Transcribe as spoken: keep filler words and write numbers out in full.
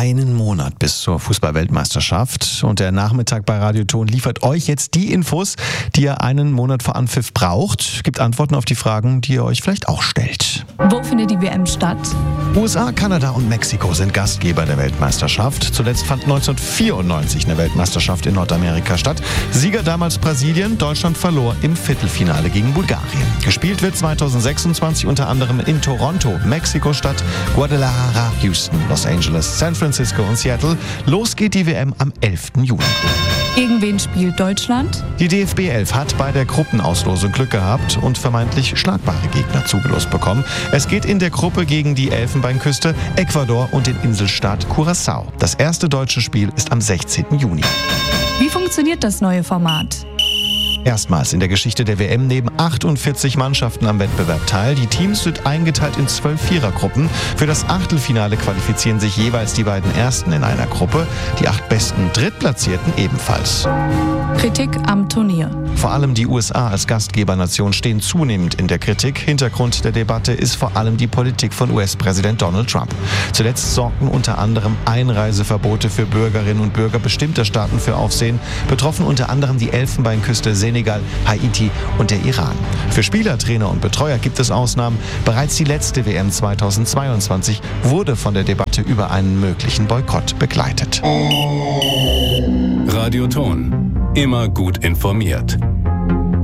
einen Monat bis zur Fußball-Weltmeisterschaft und der Nachmittag bei Radio Ton liefert euch jetzt die Infos, die ihr einen Monat vor Anpfiff braucht. Gibt Antworten auf die Fragen, die ihr euch vielleicht auch stellt. Wo findet die W M statt? U S A, Kanada und Mexiko sind Gastgeber der Weltmeisterschaft. Zuletzt fand neunzehnhundertvierundneunzig eine Weltmeisterschaft in Nordamerika statt. Sieger damals Brasilien, Deutschland verlor im Viertelfinale gegen Bulgarien. Gespielt wird zweitausendsechsundzwanzig unter anderem in Toronto, Mexiko-Stadt, Guadalajara, Houston, Los Angeles, San Francisco und Seattle. Los geht die W M am elften Juni. Gegen wen spielt Deutschland? Die D F B elf hat bei der Gruppenauslosung Glück gehabt und vermeintlich schlagbare Gegner zugelost bekommen. Es geht in der Gruppe gegen die Elfenbeinküste, Ecuador und den Inselstaat Curaçao. Das erste deutsche Spiel ist am sechzehnten Juni. Wie funktioniert das neue Format? Erstmals in der Geschichte der W M nehmen achtundvierzig Mannschaften am Wettbewerb teil. Die Teams sind eingeteilt in zwölf Vierergruppen. Für das Achtelfinale qualifizieren sich jeweils die beiden Ersten in einer Gruppe, die acht besten Drittplatzierten ebenfalls. Kritik am Turnier. Vor allem die U S A als Gastgebernation stehen zunehmend in der Kritik. Hintergrund der Debatte ist vor allem die Politik von U S-Präsident Donald Trump. Zuletzt sorgten unter anderem Einreiseverbote für Bürgerinnen und Bürger bestimmter Staaten für Aufsehen. Betroffen unter anderem die Elfenbeinküste, Senegal, Haiti und der Iran. Für Spieler, Trainer und Betreuer gibt es Ausnahmen. Bereits die letzte W M zweitausendzweiundzwanzig wurde von der Debatte über einen möglichen Boykott begleitet. Radio Ton. Immer gut informiert.